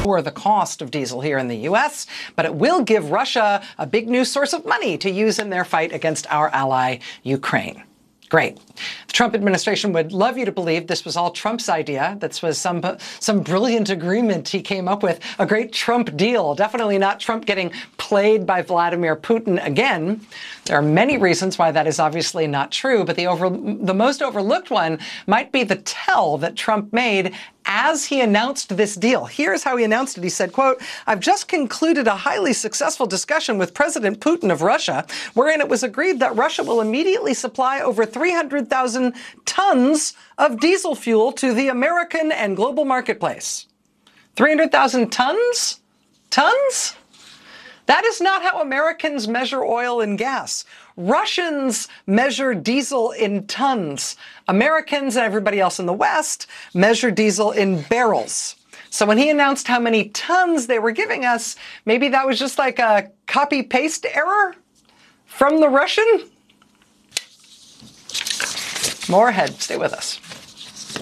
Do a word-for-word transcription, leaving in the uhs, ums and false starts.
lower the cost of diesel here in the U S, but it will give Russia a big new source of money to use in their fight against our ally, Ukraine. Great. The Trump administration would love you to believe this was all Trump's idea. This was some, some brilliant agreement he came up with, a great Trump deal. Definitely not Trump getting played by Vladimir Putin again. There are many reasons why that is obviously not true, but the, over, the most overlooked one might be the tell that Trump made as he announced this deal. Here's how he announced it. He said, quote, "I've just concluded a highly successful discussion with President Putin of Russia, wherein it was agreed that Russia will immediately supply over three hundred thousand tons of diesel fuel to the American and global marketplace." three hundred thousand tons? Tons? That is not how Americans measure oil and gas. Russians measure diesel in tons. Americans and everybody else in the West measure diesel in barrels. So when he announced how many tons they were giving us, maybe that was just like a copy-paste error from the Russian? More ahead. Stay with us.